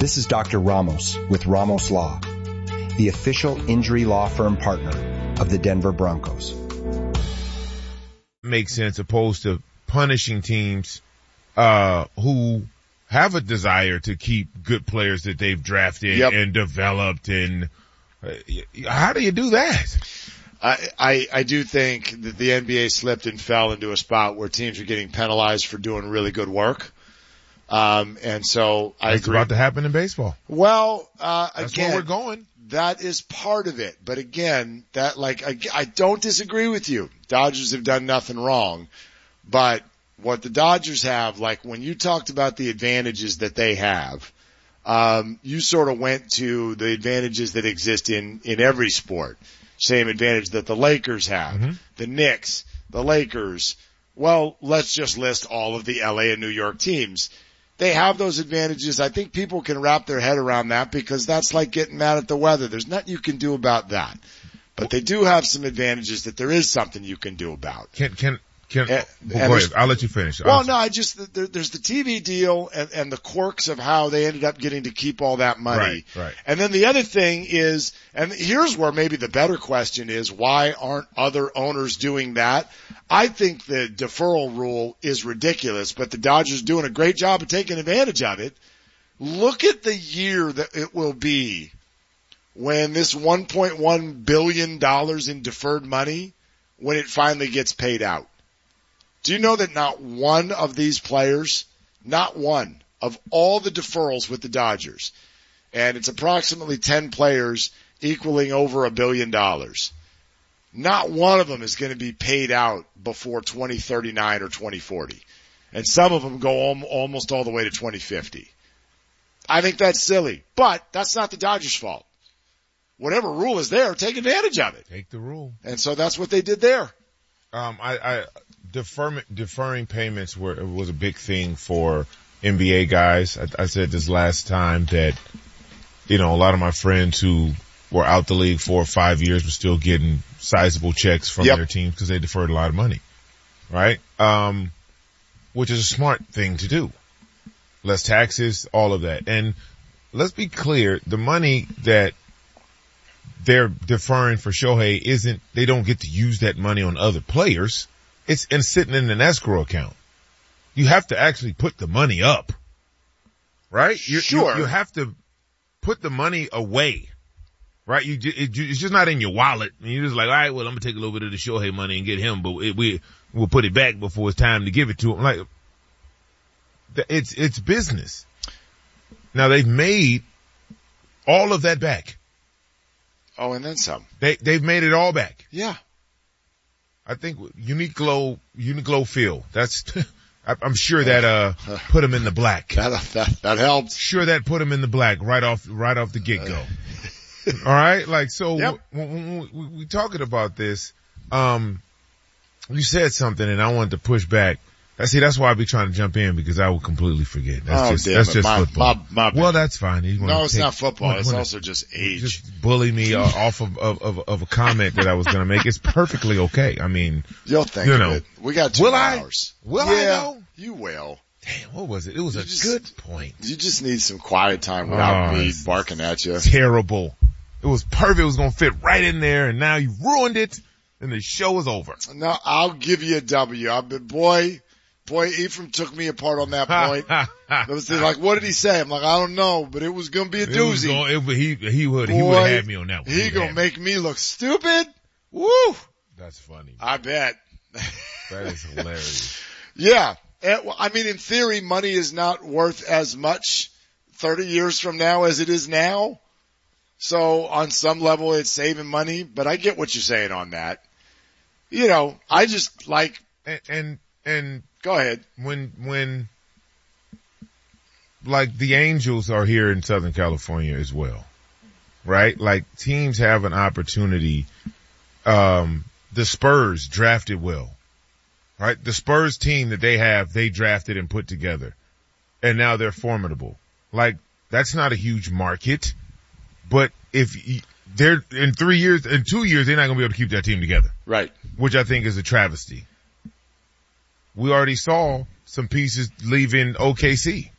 This is Dr. Ramos with Ramos Law, the official injury law firm partner of the Denver Broncos. Makes sense opposed to punishing teams who have a desire to keep good players that they've drafted and developed. And how do you do that? I do think that the NBA slipped and fell into a spot where teams are getting penalized for doing really good work. And so I agree. It's about to happen in baseball. Well, that's again, where we're going. That is part of it. But again, I don't disagree with you. Dodgers have done nothing wrong. But what the Dodgers have, like when you talked about the advantages that they have, you sort of went to the advantages that exist in every sport. Same advantage that the Lakers have, the Knicks, the Lakers. Well, let's just list all of the LA and New York teams. They have those advantages. I think people can wrap their head around that because that's like getting mad at the weather. There's nothing you can do about that. But they do have some advantages that there is something you can do about. Go ahead. I'll let you finish. Well, no, there's the TV deal and the quirks of how they ended up getting to keep all that money. Right. And then the other thing is, and here's where maybe the better question is, why aren't other owners doing that? I think the deferral rule is ridiculous, but the Dodgers doing a great job of taking advantage of it. Look at the year that it will be when this $1.1 billion in deferred money, when it finally gets paid out. Do you know that not one of these players, not one of all the deferrals with the Dodgers, and it's approximately 10 players equaling over $1 billion, not one of them is going to be paid out before 2039 or 2040. And some of them go almost all the way to 2050. I think that's silly, but that's not the Dodgers' fault. Whatever rule is there, take advantage of it. Take the rule. And so that's what they did there. Deferring payments was a big thing for NBA guys. I said this last time that, a lot of my friends who were out the league 4 or 5 years were still getting sizable checks from their teams because they deferred a lot of money, right? Which is a smart thing to do. Less taxes, all of that. And let's be clear, the money that they're deferring for Shohei they don't get to use that money on other players. It's sitting in an escrow account. You have to actually put the money up, right? Sure. You have to put the money away, right? It's just not in your wallet. And you're just like, all right, well, I'm going to take a little bit of the Shohei money and get him, but we'll put it back before it's time to give it to him. Like, it's business. Now they've made all of that back. Oh, and then some. They've made it all back. Yeah. I think Uniqlo Field. That's, I'm sure that, put them in the black. That helps. Sure that put them in the black right off the get-go. All right? Like, so when we talking about this, you said something and I wanted to push back. That's why I be trying to jump in because I will completely forget. That's just football. Well, that's fine. No, it's not football. It's also just age. Just bully me off of a comment that I was going to make. It's perfectly okay. I mean, you'll think of it. We got 2 hours. Will I know? You will. Damn, what was it? It was a good point. You just need some quiet time without me barking at you. Terrible. It was perfect. It was going to fit right in there, and now you ruined it, and the show is over. No, I'll give you a W. Boy, Ephraim took me apart on that point. I was like, what did he say? I'm like, I don't know, but it was going to be a doozy. He would have had me on that one. He going to make me look stupid? Woo! That's funny. I bet. That is hilarious. Yeah. I mean, in theory, money is not worth as much 30 years from now as it is now. So on some level, it's saving money, but I get what you're saying on that. I just like. And go ahead. When like the Angels are here in Southern California as well, right? Like teams have an opportunity. The Spurs drafted well, right? The Spurs team that they drafted and put together, and now they're formidable. Like that's not a huge market, but if they're in 2 years, they're not going to be able to keep that team together. Right. Which I think is a travesty. We already saw some pieces leaving OKC.